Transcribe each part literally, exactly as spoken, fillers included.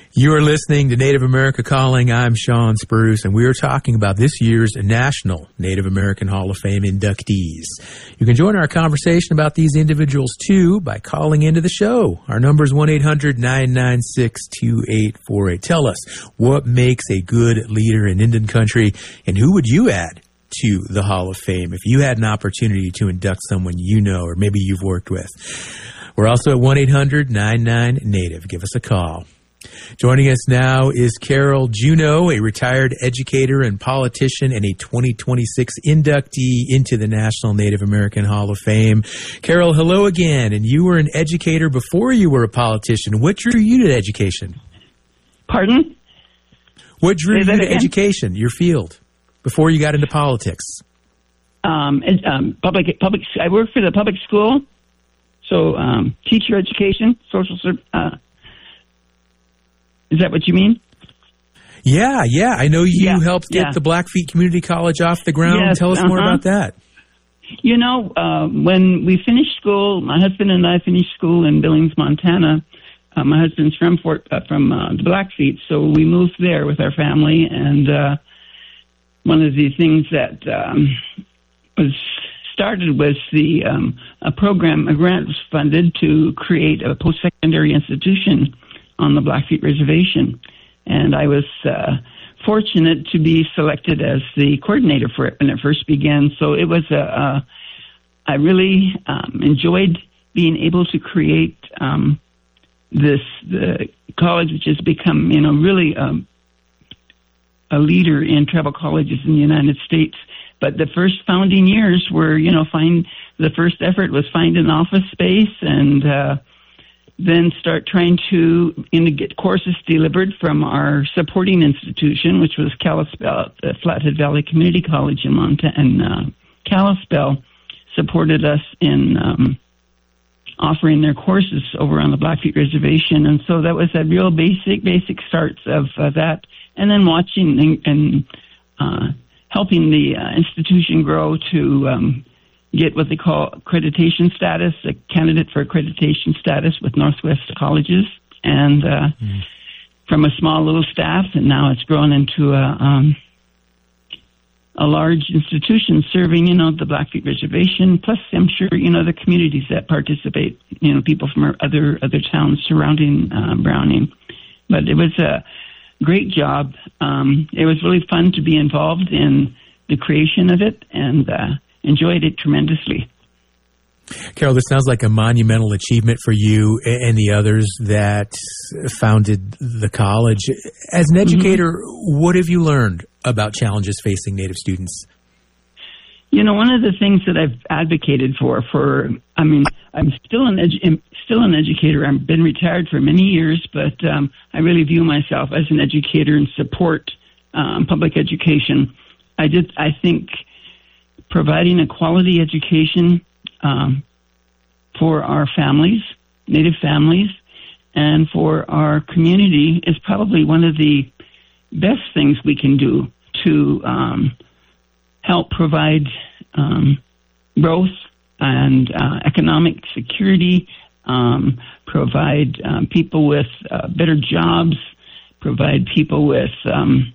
You are listening to Native America Calling. I'm Sean Spruce, and we are talking about this year's National Native American Hall of Fame inductees. You can join our conversation about these individuals, too, by calling into the show. Our number is one eight hundred nine nine six two eight four eight. Tell us, what makes a good leader in Indian country, and who would you add to the Hall of Fame if you had an opportunity to induct someone you know or maybe you've worked with? We're also at one eight hundred nine nine Native. Give us a call. Joining us now is Carol Juneau, a retired educator and politician and a twenty twenty-six inductee into the National Native American Hall of Fame. Carol, hello again. And you were an educator before you were a politician. What drew you to education? Pardon? What drew Say you that to again? education, your field, before you got into politics? Um, and, um, public, public. I work for the public school, so um, teacher education, social service. Uh, Is that what you mean? Yeah, yeah. I know you Yeah, helped get yeah. the Blackfeet Community College off the ground. Yes, Tell us more uh-huh. about that. You know, uh, when we finished school, my husband and I finished school in Billings, Montana. Uh, my husband's from Fort, uh, from uh, the Blackfeet, so we moved there with our family. And uh, one of the things that um, was started was the um, a program, a grant was funded to create a post-secondary institution on the Blackfeet Reservation. And I was uh, fortunate to be selected as the coordinator for it when it first began. So it was a, a I really um, enjoyed being able to create um, this the college, which has become, you know, really um, a leader in tribal colleges in the United States. But the first founding years were, you know, find the first effort was find an office space and uh, then start trying to you know, get courses delivered from our supporting institution, which was Kalispell, the Flathead Valley Community College in Montana. And uh, Kalispell supported us in um, offering their courses over on the Blackfeet Reservation. And so that was a real basic, basic starts of uh, that. And then watching and, and uh, helping the uh, institution grow to um, get what they call accreditation status, a candidate for accreditation status with Northwest Colleges, and uh, mm. from a small little staff, and now it's grown into a um, a large institution serving, you know, the Blackfeet Reservation. Plus, I'm sure you know the communities that participate, you know, people from other other towns surrounding uh, Browning. But it was a great job. Um, it was really fun to be involved in the creation of it, and uh, enjoyed it tremendously. Carol, this sounds like a monumental achievement for you and the others that founded the college. As an educator, mm-hmm. what have you learned about challenges facing Native students? You know, one of the things that I've advocated for, for I mean, I'm still an edu- still an educator. I've been retired for many years, but um, I really view myself as an educator and support um, public education. I did. I think providing a quality education um, for our families, Native families, and for our community is probably one of the best things we can do to um, help provide um, growth and uh, economic security, um, provide um, people with uh, better jobs, provide people with um,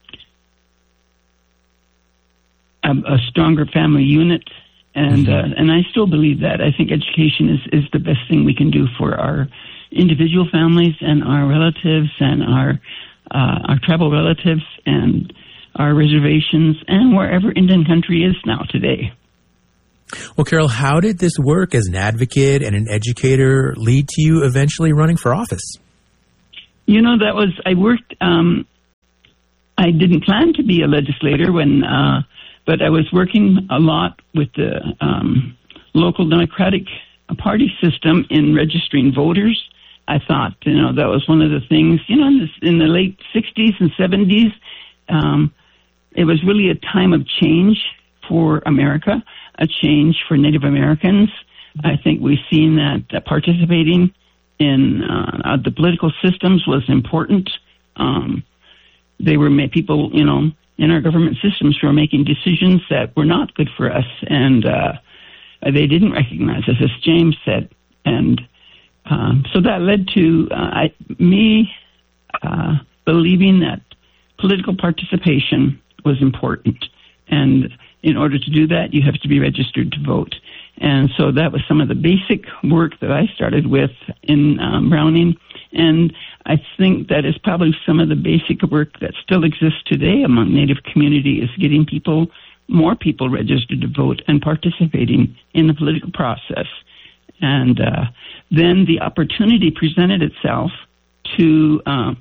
a, a stronger family unit. And uh, and I still believe that. I think education is, is the best thing we can do for our individual families and our relatives and our uh, our tribal relatives and our reservations and wherever Indian country is now today. Well, Carol, how did this work as an advocate and an educator lead to you eventually running for office? You know, that was, I worked, um, I didn't plan to be a legislator when, uh, but I was working a lot with the um, local Democratic Party system in registering voters. I thought, you know, that was one of the things, you know, in, this, in the late sixties and seventies, um, it was really a time of change for America, a change for Native Americans. I think we've seen that uh, participating in uh, the political systems was important. Um, they were ma- people, you know, in our government systems who were making decisions that were not good for us, and uh, they didn't recognize us, as James said. And um, so that led to uh, I, me uh, believing that political participation was important. And in order to do that, you have to be registered to vote. And so that was some of the basic work that I started with in um, Browning. And I think that is probably some of the basic work that still exists today among Native community, is getting people, more people registered to vote and participating in the political process. And uh, then the opportunity presented itself to uh,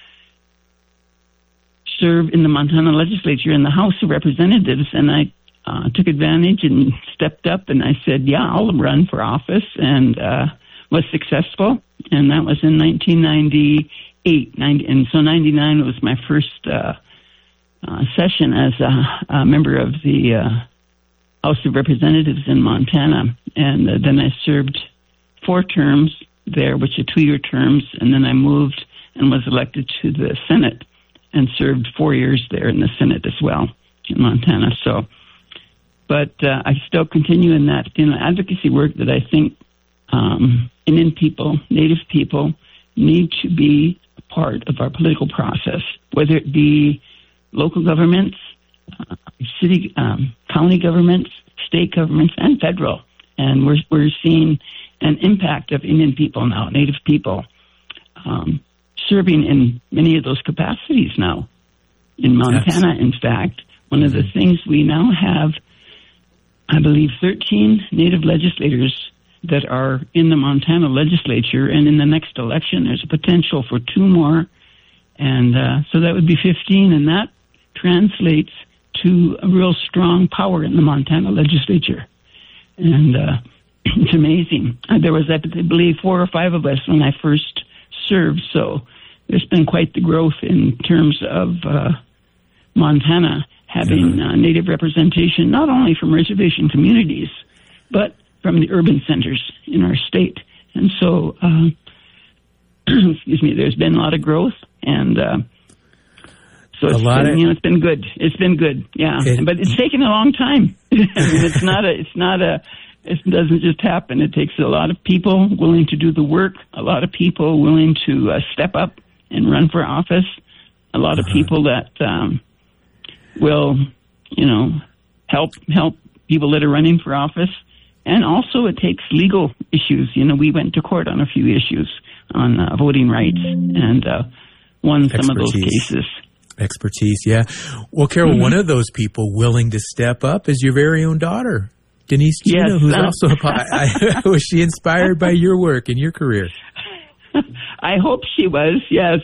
serve in the Montana legislature in the House of Representatives, and I uh, took advantage and stepped up, and I said, yeah, I'll run for office, and uh, was successful, and that was in nineteen ninety-eight, ninety, and so ninety-nine was my first uh, uh, session as a, a member of the uh, House of Representatives in Montana, and uh, then I served four terms there, which are two-year terms, and then I moved and was elected to the Senate and served four years there in the Senate as well in Montana. So, but uh, I still continue in that you know, advocacy work that I think um, Indian people, Native people, need to be a part of our political process, whether it be local governments, uh, city, um, county governments, state governments, and federal. And we're we're seeing an impact of Indian people now, Native people, um, serving in many of those capacities now. In Montana, yes. In fact, one of the things we now have, I believe, thirteen Native legislators that are in the Montana legislature, and in the next election, there's a potential for two more, and uh, so that would be fifteen, and that translates to a real strong power in the Montana legislature. And uh, it's amazing. Uh, there was, I believe, four or five of us when I first served, so there's been quite the growth in terms of uh, Montana having uh, Native representation, not only from reservation communities, but from the urban centers in our state. And so, uh, excuse me, there's been a lot of growth, and uh, so it's been, of, you know, it's been good. It's been good, yeah. It, but it's taken a long time. I mean, it's not a, it's not a, it doesn't just happen. It takes a lot of people willing to do the work, a lot of people willing to uh, step up and run for office, a lot of uh-huh. people that um, will, you know, help help people that are running for office. And also it takes legal issues. You know, we went to court on a few issues on uh, voting rights and uh, won Expertise. some of those cases. Expertise, yeah. Well, Carol, mm-hmm. one of those people willing to step up is your very own daughter, Denise Juneau, yes, who's uh, also a I, was she inspired by your work and your career? I hope she was, yes.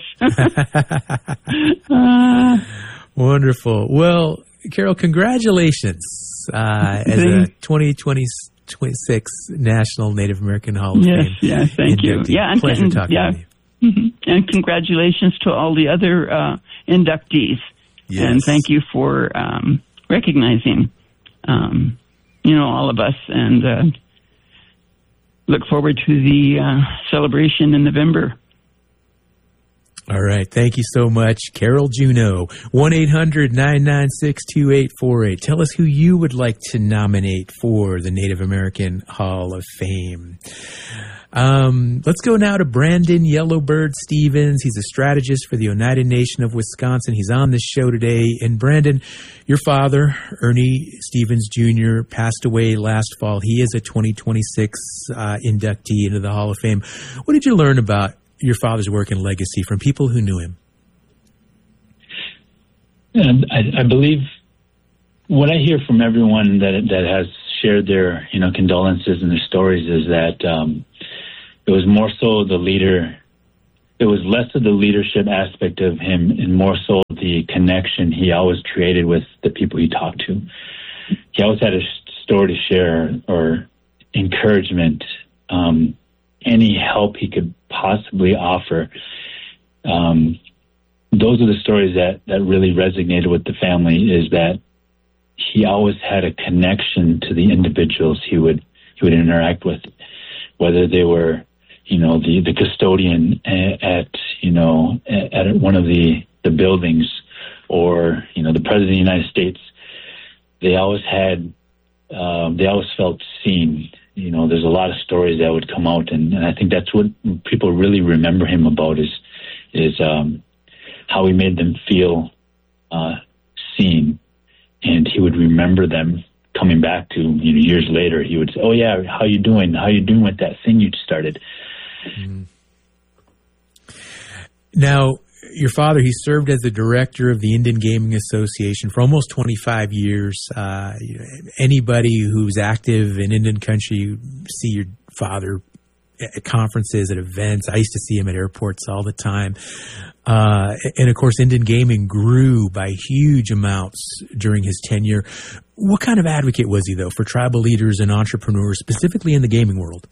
uh, Wonderful. Well, Carol, congratulations uh, as a twenty twenty-six National Native American Hall of yes, Fame. Yes, thank you. Yeah, and, Pleasure and, talking yeah. to you. Mm-hmm. And congratulations to all the other uh, inductees. Yes. And thank you for um, recognizing, um, you know, all of us. And uh, look forward to the uh, celebration in November. All right. Thank you so much, Carol Juneau. one eight hundred nine nine six two eight four eight. Tell us who you would like to nominate for the Native American Hall of Fame. Um, let's go now to Brandon Yellowbird Stevens. He's a strategist for the Oneida Nation of Wisconsin. He's on this show today. And Brandon, your father, Ernie Stevens Junior, passed away last fall. He is a twenty twenty-six uh, inductee into the Hall of Fame. What did you learn about your father's work and legacy from people who knew him? And I, I believe what I hear from everyone that that has shared their, you know, condolences and their stories is that um, it was more so the leader. It was less of the leadership aspect of him and more so the connection he always created with the people he talked to. He always had a story to share or encouragement, um, any help he could possibly offer. Um, those are the stories that, that really resonated with the family, is that he always had a connection to the individuals he would he would interact with, whether they were, you know, the, the custodian at, you know, at, at one of the, the buildings, or, you know, the President of the United States. They always had, um, they always felt seen. You know, there's a lot of stories that would come out, and, and I think that's what people really remember him about, is is um, how he made them feel uh, seen, and he would remember them coming back to, you know, years later. He would say, "Oh yeah, how you doing? How you doing with that thing you started?" Mm. Now, your father, he served as the director of the Indian Gaming Association for almost twenty-five years. Uh, anybody who's active in Indian country, see your father at conferences, at events. I used to see him at airports all the time. Uh, and of course, Indian gaming grew by huge amounts during his tenure. What kind of advocate was he, though, for tribal leaders and entrepreneurs, specifically in the gaming world?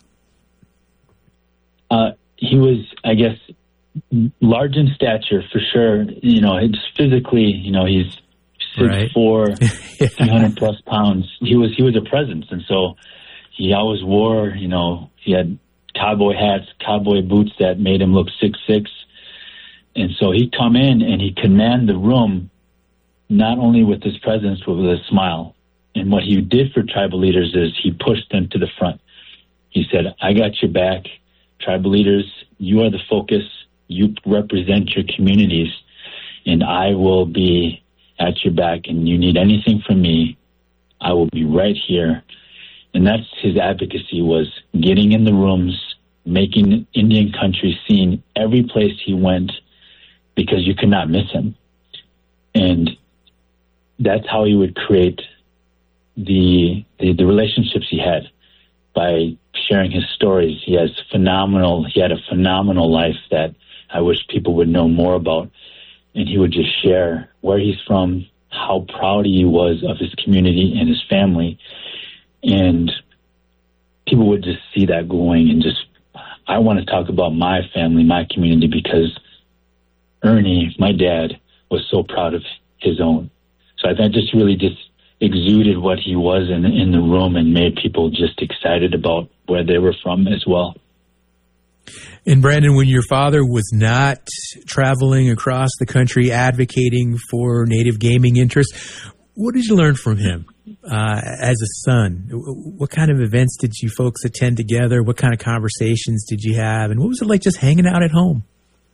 Uh, he was, I guess, large in stature for sure. You know, it's physically, you know, he's six right. four, three hundred plus pounds. He was he was a presence, and so he always wore, you know, he had cowboy hats, cowboy boots that made him look six six. And so he'd come in and he'd command the room, not only with his presence, but with a smile. And what he did for tribal leaders is he pushed them to the front. He said, "I got your back. Tribal leaders, you are the focus. You represent your communities, and I will be at your back. And you need anything from me, I will be right here." And that's his advocacy, was getting in the rooms, making Indian country seen every place he went, because you could not miss him. And that's how he would create the, the the relationships he had, by sharing his stories. He has phenomenal, he had a phenomenal life that I wish people would know more about. And he would just share where he's from, how proud he was of his community and his family. And people would just see that going and just, I want to talk about my family, my community, because Ernie, my dad, was so proud of his own. So I think just really just exuded what he was in, in the room, and made people just excited about where they were from as well. And Brandon, when your father was not traveling across the country advocating for native gaming interests, what did you learn from him uh, as a son? What kind of events did you folks attend together? What kind of conversations did you have? And what was it like just hanging out at home?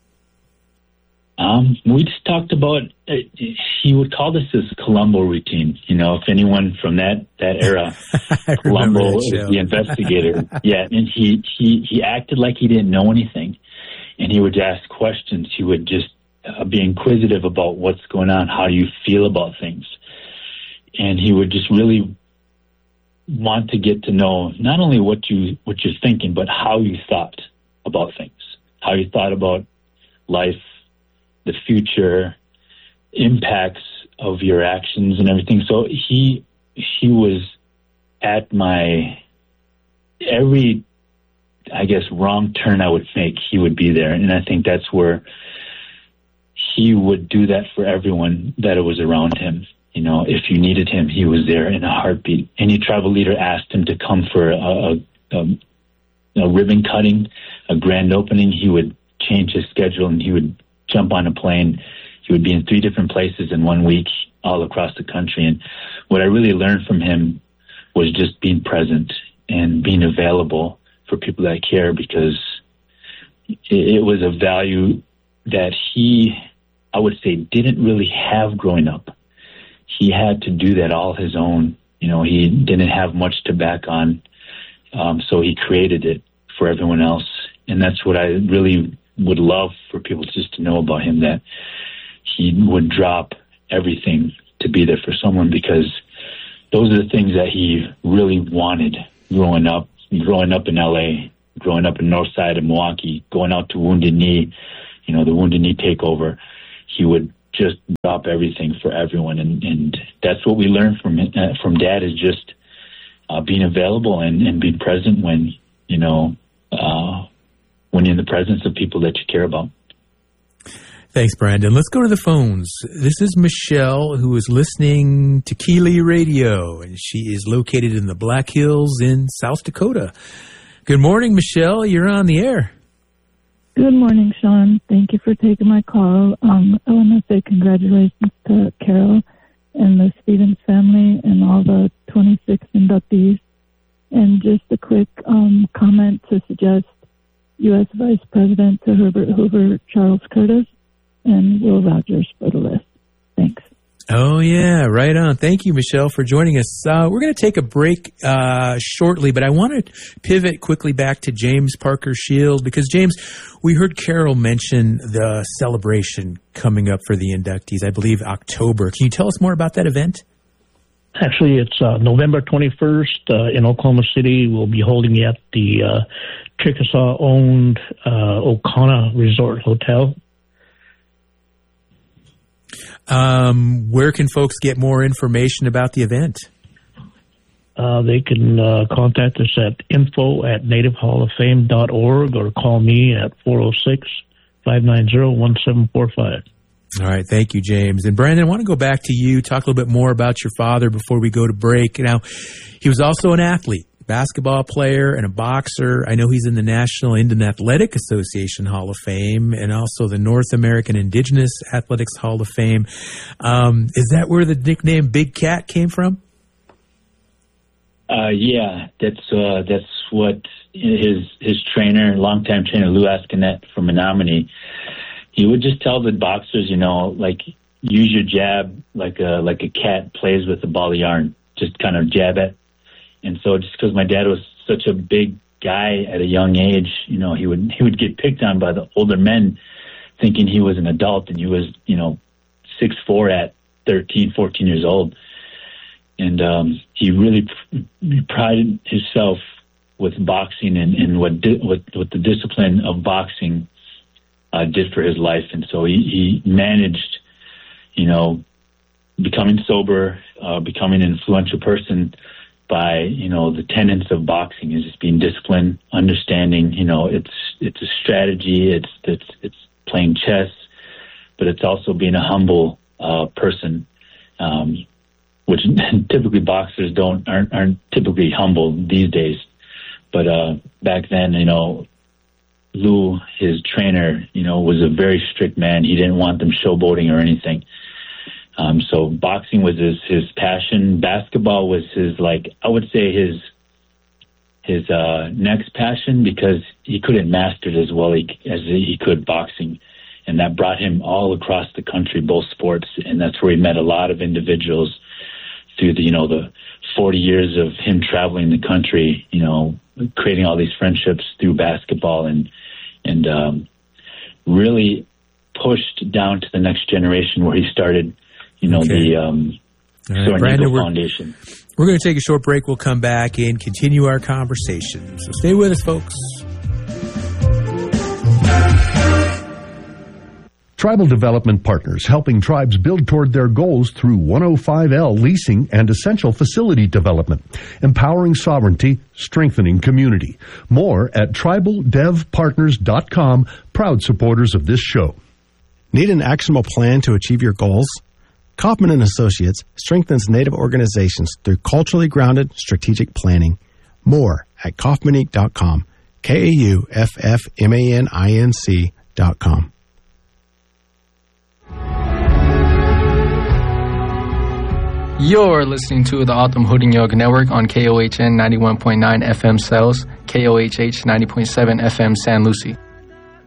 Um, we just talked about, uh, he would call this his Columbo routine. You know, if anyone from that, that era, Columbo was the investigator. Yeah, and he, he, he acted like he didn't know anything. And he would ask questions. He would just uh, be inquisitive about what's going on. How do you feel about things? And he would just really want to get to know not only what you what you're thinking, but how you thought about things, how you thought about life, the future, impacts of your actions and everything. So he he was at my every, I guess, wrong turn I would make, he would be there. And I think that's where he would do that for everyone that was around him. You know, if you needed him, he was there in a heartbeat. Any tribal leader asked him to come for a, a, a, a ribbon cutting, a grand opening, he would change his schedule and he would jump on a plane. He would be in three different places in one week all across the country. And what I really learned from him was just being present and being available for people that care, because it, it was a value that he, I would say, didn't really have growing up. He had to do that all his own. You know, he didn't have much to back on, um, so he created it for everyone else. And that's what I really would love for people just to know about him, that he would drop everything to be there for someone, because those are the things that he really wanted growing up, growing up in L A, growing up in north side of Milwaukee, going out to Wounded Knee, you know, the Wounded Knee takeover. He would just drop everything for everyone. And, and that's what we learned from uh, from Dad, is just uh, being available and, and being present when, you know, uh, when you're in the presence of people that you care about. Thanks, Brandon. Let's go to the phones. This is Michelle, who is listening to Keeley Radio, and she is located in the Black Hills in South Dakota. Good morning, Michelle. You're on the air. Good morning, Sean. Thank you for taking my call. Um, I want to say congratulations to Carol and the Stevens family and all the twenty-six inductees. And just a quick um, comment to suggest U S Vice President to Herbert Hoover, Charles Curtis, and Will Rogers for the list. Thanks. Oh, yeah, right on. Thank you, Michelle, for joining us. Uh, we're going to take a break uh, shortly, but I want to pivot quickly back to James Parker Shield because, James, we heard Carol mention the celebration coming up for the inductees, I believe October. Can you tell us more about that event? Actually, it's uh, November twenty-first uh, in Oklahoma City. We'll be holding it at the uh, Chickasaw-owned uh, O'Connor Resort Hotel. Um, where can folks get more information about the event? Uh, they can uh, contact us at info at native hall of fame dot org or call me at four oh six, five nine zero, one seven four five. All right. Thank you, James. And Brandon, I want to go back to you, talk a little bit more about your father before we go to break. Now, he was also an athlete, basketball player and a boxer. I know he's in the National Indian Athletic Association Hall of Fame and also the North American Indigenous Athletics Hall of Fame. Um, is that where the nickname Big Cat came from? Uh, yeah, that's uh, that's what his his trainer, longtime trainer Lou Ascanet from Menominee, he would just tell the boxers, you know, like use your jab like a like a cat plays with a ball of yarn, just kind of jab it. And so just because my dad was such a big guy at a young age, you know, he would he would get picked on by the older men thinking he was an adult, and he was, you know, six foot four at thirteen, fourteen years old. And um, he really pr- prided himself with boxing and, and what, di- what what the discipline of boxing uh, did for his life. And so he, he managed, you know, becoming sober, uh, becoming an influential person by, you know, the tenets of boxing is just being disciplined, understanding, you know, it's it's a strategy, it's it's it's playing chess, but it's also being a humble uh, person, um, which typically boxers don't aren't, aren't typically humble these days. But uh, back then, you know, Lou, his trainer, you know, was a very strict man. He didn't want them showboating or anything. Um, so boxing was his, his passion. Basketball was his, like, I would say his his uh, next passion, because he couldn't master it as well he, as he could boxing. And that brought him all across the country, both sports. And that's where he met a lot of individuals through the, you know, the forty years of him traveling the country, you know, creating all these friendships through basketball, and, and um, really pushed down to the next generation where he started, you know, okay. the um, right, Brandon, we're, Foundation. We're going to take a short break. We'll come back and continue our conversation. So stay with us, folks. Tribal Development Partners, helping tribes build toward their goals through one oh five L leasing and essential facility development, empowering sovereignty, strengthening community. More at tribal dev partners dot com, proud supporters of this show. Need an actionable plan to achieve your goals? Kaufman and Associates strengthens Native organizations through culturally grounded strategic planning. More at kaufman inc dot com, K A U F F M A N I N C dot com. You're listening to the Autumn Hooding Yoga Network on K O H N ninety-one point nine F M Sales, K O H H ninety point seven F M San Lucie.